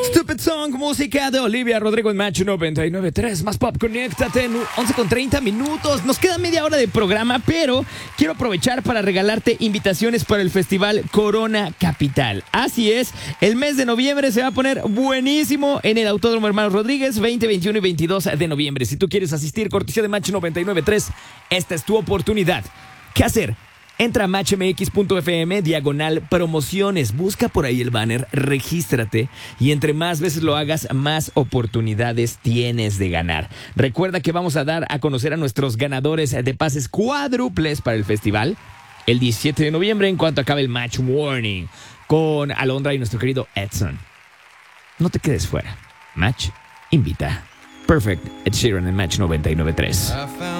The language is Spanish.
Stupid Song, música de Olivia Rodrigo en Match 99.3. Más pop, conéctate en 11:30. Nos queda media hora de programa, pero quiero aprovechar para regalarte invitaciones para el festival Corona Capital. Así es, el mes de noviembre se va a poner buenísimo en el Autódromo Hermanos Rodríguez, 20, 21 y 22 de noviembre. Si tú quieres asistir, cortesía de Match 99.3, esta es tu oportunidad. ¿Qué hacer? Entra a matchmx.fm/promociones, busca por ahí el banner, regístrate y entre más veces lo hagas, más oportunidades tienes de ganar. Recuerda que vamos a dar a conocer a nuestros ganadores de pases cuádruples para el festival el 17 de noviembre en cuanto acabe el Match Warning con Alondra y nuestro querido Edson. No te quedes fuera. Match invita. Perfect, Ed Sheeran en Match 99.3.